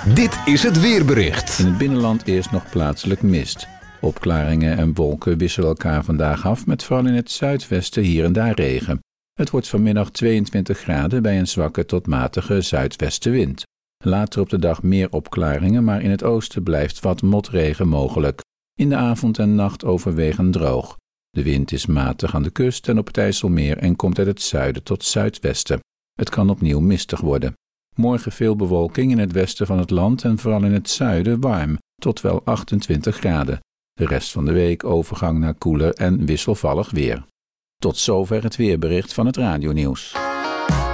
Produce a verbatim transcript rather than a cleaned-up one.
Dit is het weerbericht. In het binnenland eerst nog plaatselijk mist. Opklaringen en wolken wisselen elkaar vandaag af met vooral in het zuidwesten hier en daar regen. Het wordt vanmiddag tweeëntwintig graden bij een zwakke tot matige zuidwestenwind. Later op de dag meer opklaringen, maar in het oosten blijft wat motregen mogelijk. In de avond en nacht overwegend droog. De wind is matig aan de kust en op het IJsselmeer en komt uit het zuiden tot zuidwesten. Het kan opnieuw mistig worden. Morgen veel bewolking in het westen van het land en vooral in het zuiden warm, tot wel achtentwintig graden. De rest van de week overgang naar koeler en wisselvallig weer. Tot zover het weerbericht van het radionieuws.